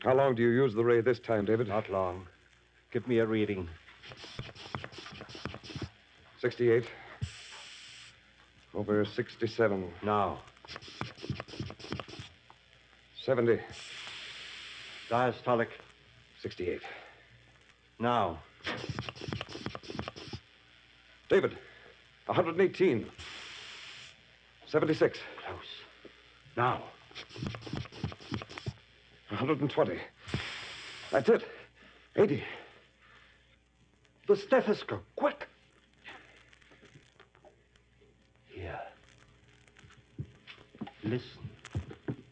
How long do you use the ray this time, David? Not long. Give me a reading. 68. Over 67. Now. 70. Diastolic. 68. Now. David, 118. 76. Close. Now. 120. That's it. 80. The stethoscope. Quick. Here. Listen.